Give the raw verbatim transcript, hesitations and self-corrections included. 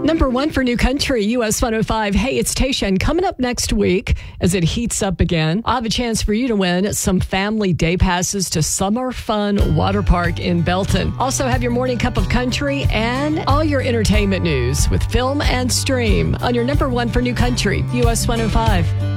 Number one for New Country, U S one oh five. Hey, it's Tasha. And coming up next week, as it heats up again, I'll have a chance for you to win some family day passes to Summer Fun Water Park in Belton. Also have your morning cup of country and all your entertainment news with Film and Stream on your number one for New Country, U S one oh five.